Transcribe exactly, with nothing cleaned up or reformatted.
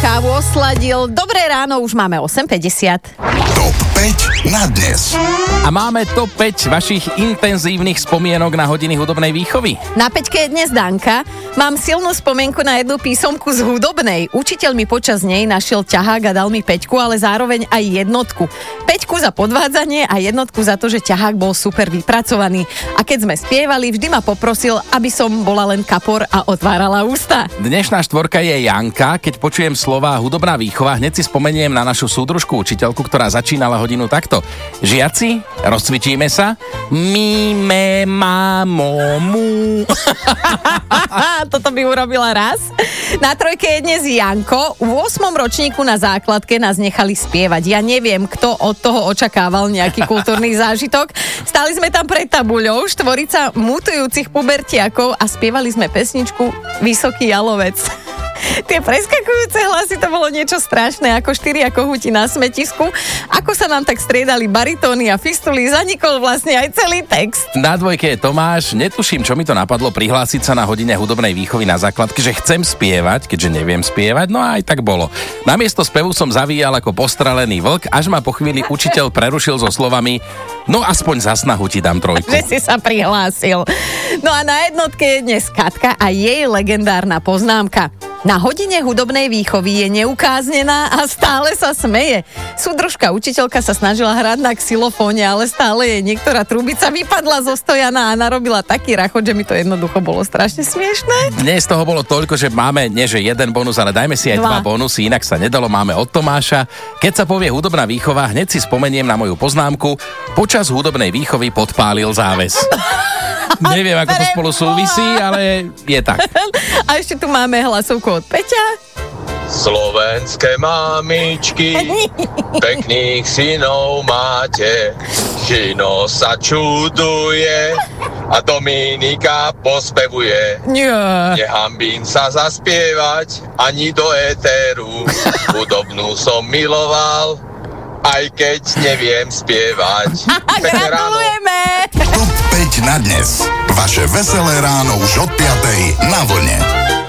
kávu osladil. Dobré ráno, už máme osem päťdesiat. Top päť na dnes. A máme top päť vašich intenzívnych spomienok na hodiny hudobnej výchovy. Na päťke je dnes Danka. Mám silnú spomienku na jednu písomku z hudobnej. Učiteľ mi počas nej našiel ťahák a dal mi päťku, ale zároveň aj jednotku. Päťku za podvádzanie a jednotku za to, že ťahák bol super vypracovaný. A keď sme spievali, vždy ma poprosil, aby som bola len kapor a otvárala ústa. Dnešná štvorka je Janka. Keď počujem slova hudobná výchova, hneď si spomeniem na našu súdružku učiteľku, ktorá začínala hodinu takto. Žiaci, rozcvičíme sa. Mime, mamo, mu. Toto by urobila raz. Na trojke je dnes Janko. V ôsmom ročníku na základke nás nechali spievať. Ja neviem, kto od toho očakával nejaký kultúrny zážitok. Stáli sme tam pred tabuľou, štvorica mutujúcich pubertiakov a spievali sme pesničku Vysoký jalovec. Tie preskakujúce hlasy, to bolo niečo strašné, ako štyria kohúti na smetisku. Ako sa nám tak striedali baritóny a fistuly, zanikol vlastne aj celý text. Na dvojke je Tomáš. Netuším, čo mi to napadlo prihlásiť sa na hodine hudobnej výchovy na základke, že chcem spievať, keďže neviem spievať, no a aj tak bolo. Namiesto spevu som zavíjal ako postrelený vlk, až ma po chvíli učiteľ prerušil so slovami: no aspoň za snahu ti dám trojku. Že si sa prihlásil. No a na jednotke je dnes Katka a jej legendárna poznámka. Na hodine hudobnej výchovy je neukáznená a stále sa smeje. Súdružka učiteľka sa snažila hrať na xylofóne, ale stále jej niektorá trubica vypadla zo stojana a narobila taký rachot, že mi to jednoducho bolo strašne smiešné. Dnes toho bolo toľko, že máme nie že jeden bonus, ale dajme si aj dva, dva bonusy, inak sa nedalo. Máme od Tomáša. Keď sa povie hudobná výchova, hneď si spomeniem na moju poznámku: počas hudobnej výchovy podpálil záves. Neviem, ako to spolu súvisí, ale je tak. A ešte tu máme hlasovku od Peťa. Slovenské mamičky, pekných synov máte, Žino sa čuduje a Dominika pospevuje. Nie. Nehambím sa zaspievať ani do éteru, hudobnú som miloval, aj keď neviem spievať. Gratulujeme! Top päť na dnes. Vaše veselé ráno už od piatej na vlne.